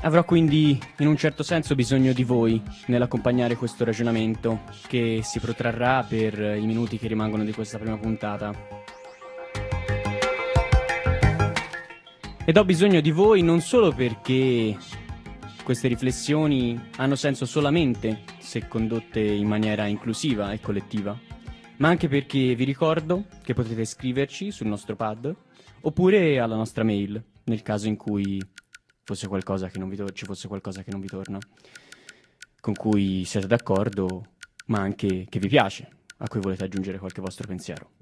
Avrò quindi in un certo senso bisogno di voi nell'accompagnare questo ragionamento che si protrarrà per i minuti che rimangono di questa prima puntata. Ed ho bisogno di voi non solo perché queste riflessioni hanno senso solamente se condotte in maniera inclusiva e collettiva, ma anche perché vi ricordo che potete scriverci sul nostro pad oppure alla nostra mail, nel caso in cui fosse qualcosa che non vi ci fosse qualcosa che non vi torna, con cui siete d'accordo, ma anche che vi piace, a cui volete aggiungere qualche vostro pensiero.